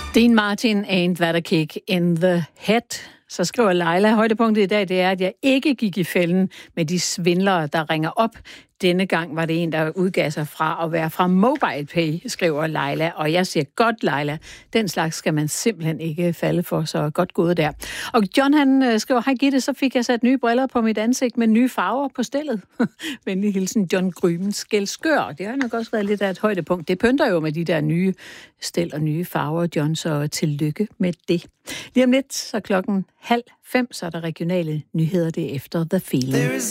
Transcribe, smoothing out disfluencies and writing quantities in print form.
Dean Martin ain't that a kick in the head. Så skriver Leila, højdepunktet i dag, det er, at jeg ikke gik i fælden med de svindlere, der ringer op. Denne gang var det en, der udgav sig fra at være fra MobilePay, skriver Leila. Og jeg siger godt, Leila, den slags skal man simpelthen ikke falde for, så godt gået der. Og John, han skriver, hej Gitte, så fik jeg sat nye briller på mit ansigt med nye farver på stillet. Venlig hilsen, John Gryben Skelskør. Det har nok også været lidt af et højdepunkt. Det pynter jo med de der nye stel og nye farver, John, så tillykke med det. Lige om lidt, så 4:30, så er der regionale nyheder, det efter The Feeling.